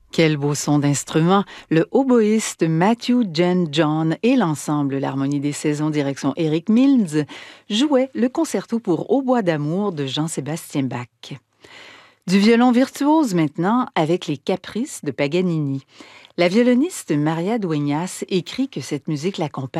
Quel beau son d'instrument! Le oboïste Matthew Jen John et l'ensemble L'Harmonie des saisons direction Eric Mills jouaient le concerto pour hautbois d'amour de Jean-Sébastien Bach. Du violon virtuose maintenant avec les Caprices de Paganini. La violoniste Maria Dueñas écrit que cette musique l'accompagne